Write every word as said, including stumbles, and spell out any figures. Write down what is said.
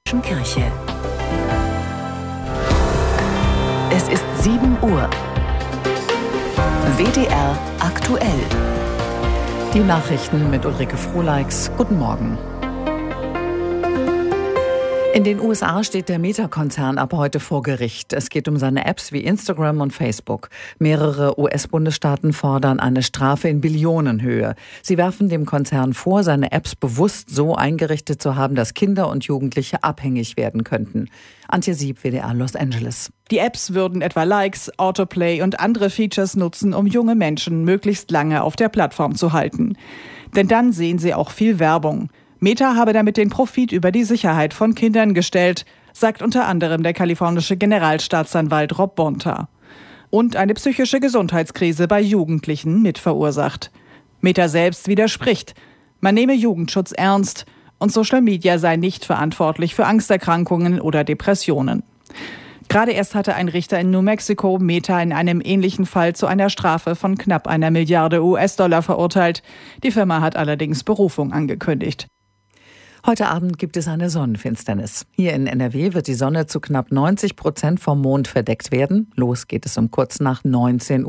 Kirche. Es ist sieben Uhr. W D R aktuell. Die Nachrichten mit Ulrike Frohleix. Guten Morgen. In den U S A steht der Meta-Konzern ab heute vor Gericht. Es geht um seine Apps wie Instagram und Facebook. Mehrere U S-Bundesstaaten fordern eine Strafe in Billionenhöhe. Sie werfen dem Konzern vor, seine Apps bewusst so eingerichtet zu haben, dass Kinder und Jugendliche abhängig werden könnten. Antje Sieb, W D R Los Angeles. Die Apps würden etwa Likes, Autoplay und andere Features nutzen, um junge Menschen möglichst lange auf der Plattform zu halten. Denn dann sehen sie auch viel Werbung. Meta habe damit den Profit über die Sicherheit von Kindern gestellt, sagt unter anderem der kalifornische Generalstaatsanwalt Rob Bonta. Und eine psychische Gesundheitskrise bei Jugendlichen mit verursacht. Meta selbst widerspricht. Man nehme Jugendschutz ernst und Social Media sei nicht verantwortlich für Angsterkrankungen oder Depressionen. Gerade erst hatte ein Richter in New Mexico Meta in einem ähnlichen Fall zu einer Strafe von knapp einer Milliarde U S-Dollar verurteilt. Die Firma hat allerdings Berufung angekündigt. Heute Abend gibt es eine Sonnenfinsternis. Hier in N R W wird die Sonne zu knapp neunzig Prozent vom Mond verdeckt werden. Los geht es um kurz nach neunzehn Uhr.